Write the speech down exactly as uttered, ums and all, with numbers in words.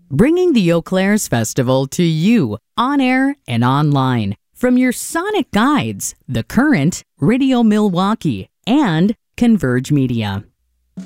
bringing the Eau Claire's Festival to you on air and online from your sonic guides, The Current, Radio Milwaukee, and Converge Media.